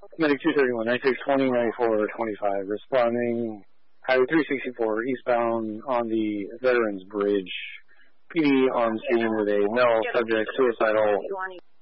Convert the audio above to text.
Medic 231, 9620, 9425, responding Highway 364 eastbound on the Veterans Bridge. PD on scene with a male subject, suicidal,